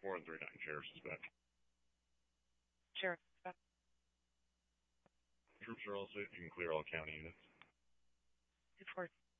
4139, Sheriff's Dispatch. Sheriff. Troops are all set. You can clear all county units. 2-4.